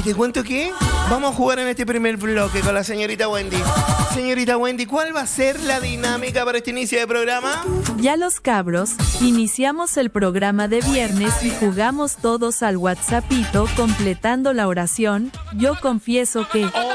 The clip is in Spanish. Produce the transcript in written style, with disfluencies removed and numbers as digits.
te cuento que vamos a jugar en este primer bloque con la señorita Wendy. Señorita Wendy, ¿cuál va a ser la dinámica para este inicio de programa? Ya los cabros, iniciamos el programa de viernes y jugamos todos al WhatsAppito completando la oración. Yo confieso que...